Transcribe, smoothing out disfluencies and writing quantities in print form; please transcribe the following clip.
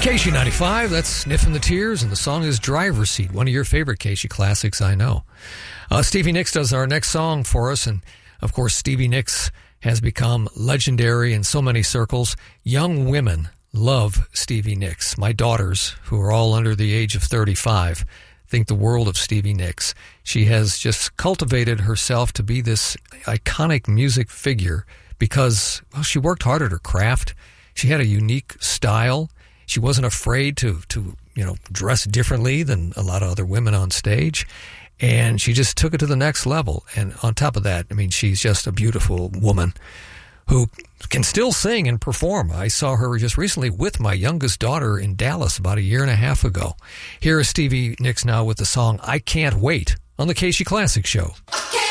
KC95, that's Sniffing the Tears, and the song is Driver's Seat, one of your favorite KC classics, I know. Stevie Nicks does our next song for us, and of course Stevie Nicks has become legendary in so many circles. Young women love Stevie Nicks. My daughters, who are all under the age of 35, think the world of Stevie Nicks. She has just cultivated herself to be this iconic music figure because, well, she worked hard at her craft. She had a unique style. She wasn't afraid to dress differently than a lot of other women on stage. And she just took it to the next level. And on top of that, I mean, she's just a beautiful woman who can still sing and perform. I saw her just recently with my youngest daughter in Dallas about a year and a half ago. Here is Stevie Nicks now with the song I Can't Wait on the KC Classic Show. Okay.